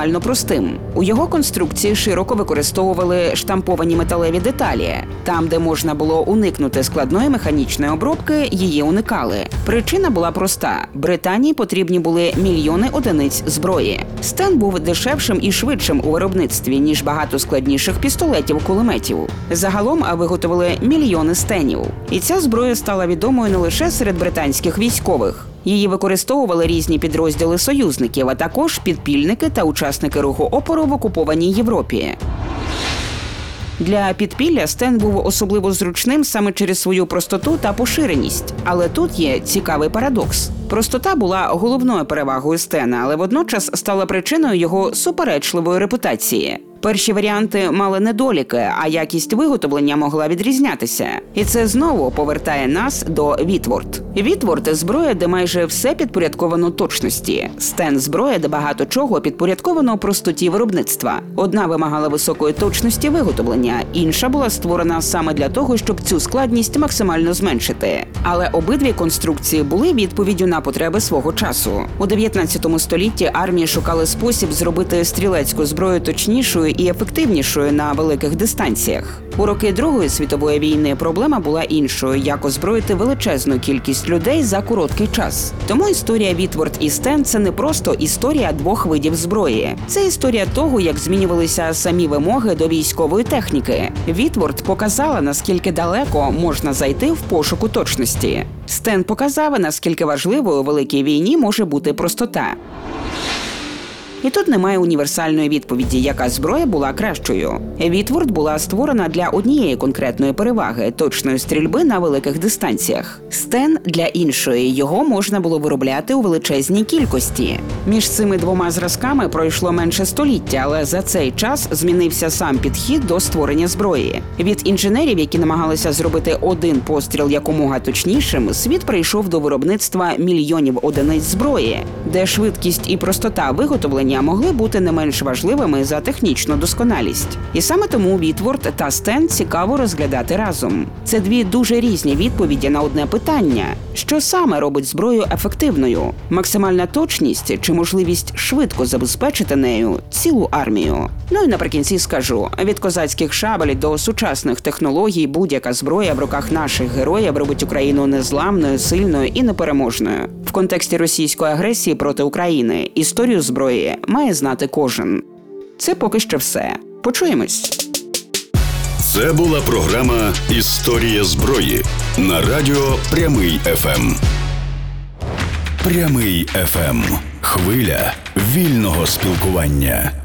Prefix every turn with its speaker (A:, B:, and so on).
A: максимально простим. У його конструкції широко використовували штамповані металеві деталі. Там, де можна було уникнути складної механічної обробки, її уникали. Причина була проста – Британії потрібні були мільйони одиниць зброї. Стен був дешевшим і швидшим у виробництві, ніж багато складніших пістолетів-кулеметів. Загалом виготовили мільйони стенів. І ця зброя стала відомою не лише серед британських військових. Її використовували різні підрозділи союзників, а також підпільники та учасники руху опору в окупованій Європі. Для підпілля стен був особливо зручним саме через свою простоту та поширеність. Але тут є цікавий парадокс. Простота була головною перевагою стена, але водночас стала причиною його суперечливої репутації. Перші варіанти мали недоліки, а якість виготовлення могла відрізнятися. І це знову повертає нас до Вітворд. Вітворд – зброя, де майже все підпорядковано точності. Стен – зброя, де багато чого підпорядковано простоті виробництва. Одна вимагала високої точності виготовлення, інша була створена саме для того, щоб цю складність максимально зменшити. Але обидві конструкції були відповіддю на потреби свого часу. У 19 столітті армії шукали спосіб зробити стрілецьку зброю точнішою і ефективнішою на великих дистанціях. У роки Другої світової війни проблема була іншою – як озброїти величезну кількість людей за короткий час. Тому історія Вітворд і Стен – це не просто історія двох видів зброї. Це історія того, як змінювалися самі вимоги до військової техніки. Вітворд показала, наскільки далеко можна зайти в пошуку точності. Стен показав, наскільки важливою у великій війні може бути простота. І тут немає універсальної відповіді, яка зброя була кращою. Вітворд була створена для однієї конкретної переваги – точної стрільби на великих дистанціях. Стен – для іншої, його можна було виробляти у величезній кількості. Між цими двома зразками пройшло менше століття, але за цей час змінився сам підхід до створення зброї. Від інженерів, які намагалися зробити один постріл якомога точнішим, світ прийшов до виробництва мільйонів одиниць зброї, де швидкість і простота виготовлення могли бути не менш важливими за технічну досконалість. І саме тому Вітворд та Стен цікаво розглядати разом. Це дві дуже різні відповіді на одне питання. Що саме робить зброю ефективною? Максимальна точність чи можливість швидко забезпечити нею цілу армію? Ну і наприкінці скажу, від козацьких шабель до сучасних технологій будь-яка зброя в руках наших героїв робить Україну незламною, сильною і непереможною. В контексті російської агресії проти України історію зброї має знати кожен. Це поки що все. Почуємось.
B: Це була програма «Історія зброї» на радіо Прямий ФМ. Прямий ФМ. Хвиля вільного спілкування.